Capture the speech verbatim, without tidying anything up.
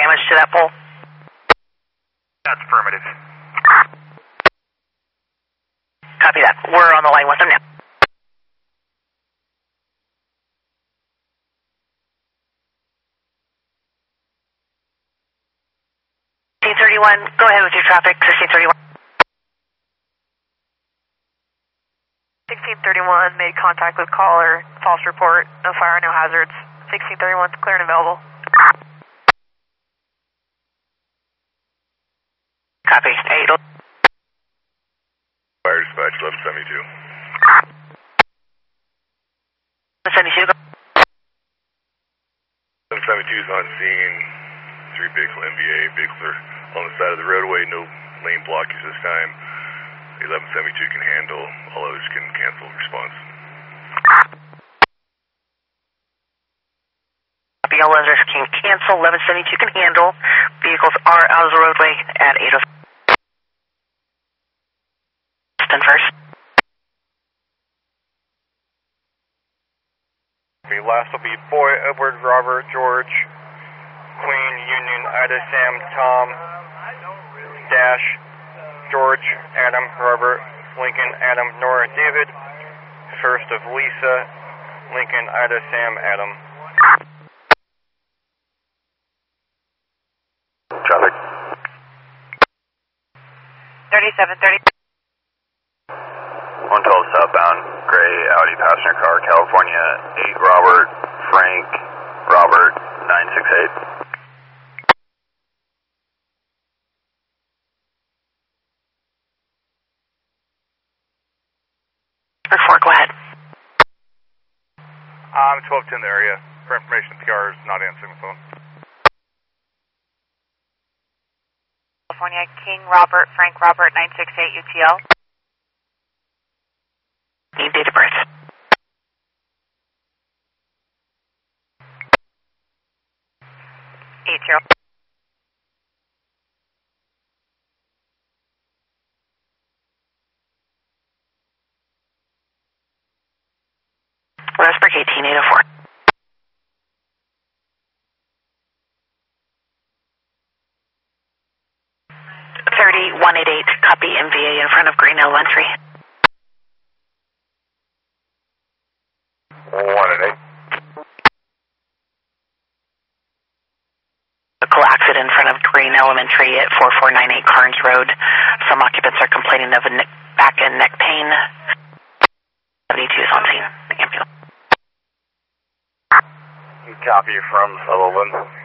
damage to that pole? That's affirmative. Copy that. We're on the line with them now. sixteen thirty-one, go ahead with your traffic, sixteen thirty-one. sixteen thirty-one, made contact with caller, false report, no fire, no hazards. sixteen thirty-one, clear and available. Copy, eight. Fire dispatch, eleven seventy-two. eleven seventy-two. eleven seventy-two is on scene. Three vehicle M V A. Vehicles are on the side of the roadway. No lane blockage this time. eleven seventy-two can handle. All others can cancel response. Copy, all others can cancel. eleven seventy-two can handle. Vehicles are out of the roadway at eight oh. Stand first. The last will be Boy, Edward, Robert, George, Queen, Union, Ida, Sam, Tom, Dash, George, Adam, Robert, Lincoln, Adam, Nora, David. First of Lisa, Lincoln, Ida, Sam, Adam. Traffic. thirty-seven thirty. one twelve southbound, gray Audi passenger car, California, eight Robert, Frank, Robert, nine six eight. Four, go ahead. I'm twelve ten in the area. For information, P R is not answering the phone. California, King, Robert, Frank, Robert, nine six eight, U T L. Need date of birth. eight zero. Westbrook eighteen eight oh four. thirty one eighty-eight, copy M V A in front of Green Elementary. one eight eight. Vehicle accident in front of Green Elementary at four four nine eight Carnes Road. Some occupants are complaining of a neck, back and neck pain. seventy-two is on scene. Ambulance. Copy from Sullivan.